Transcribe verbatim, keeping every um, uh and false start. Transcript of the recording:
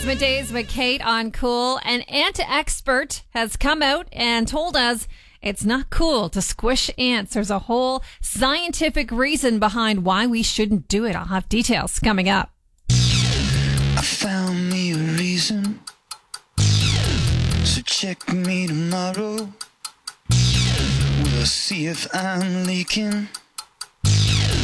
It's Middays with Kate on Cool. An ant expert has come out and told us it's not cool to squish ants. There's a whole scientific reason behind why we shouldn't do it. I'll have details coming up. I found me a reason, so check me tomorrow. We'll see if I'm leaking.